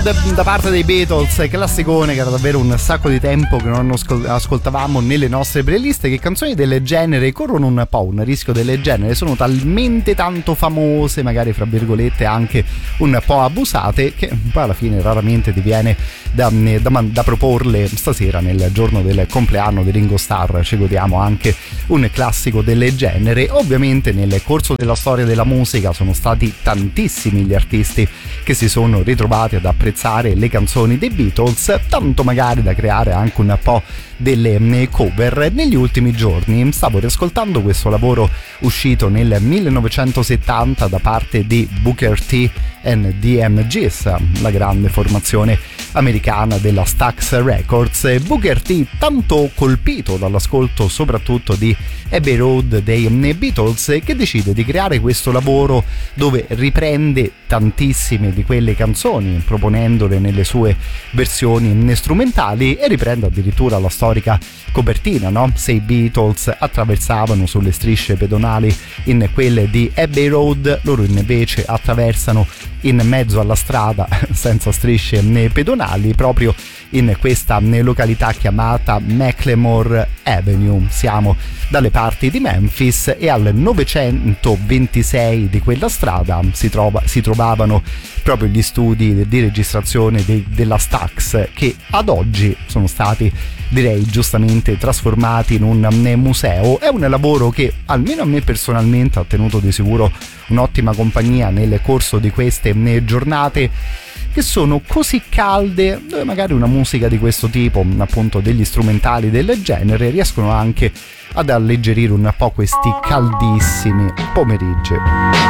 Da parte dei Beatles, classicone che era davvero un sacco di tempo che non ascoltavamo nelle nostre playlist. Che canzoni del genere corrono un po' un rischio del genere, sono talmente tanto famose, magari fra virgolette anche un po' abusate, che poi alla fine raramente ti viene da proporle. Stasera, nel giorno del compleanno di Ringo Starr, ci godiamo anche un classico del genere. Ovviamente nel corso della storia della musica sono stati tantissimi gli artisti che si sono ritrovati ad apprezzare le canzoni dei Beatles, tanto magari da creare anche un po' delle cover. Negli ultimi giorni stavo riascoltando questo lavoro uscito nel 1970 da parte di Booker T and the MGs, la grande formazione americana della Stax Records. Booker T, tanto colpito dall'ascolto soprattutto di Abbey Road dei Beatles, che decide di creare questo lavoro dove riprende tantissime di quelle canzoni proponendole nelle sue versioni strumentali, e riprende addirittura la storica copertina, no? Se i Beatles attraversavano sulle strisce pedonali in quelle di Abbey Road, loro invece attraversano in mezzo alla strada senza strisce pedonali, proprio in questa località chiamata Macklemore Avenue. Siamo dalle parti di Memphis, e al 926 di quella strada si trovavano proprio gli studi di registrazione della Stax, che ad oggi sono stati, direi giustamente, trasformati in un museo. È un lavoro che almeno a me personalmente ha tenuto di sicuro un'ottima compagnia nel corso di queste giornate che sono così calde, dove magari una musica di questo tipo, appunto degli strumentali del genere, riescono anche ad alleggerire un po' questi caldissimi pomeriggi.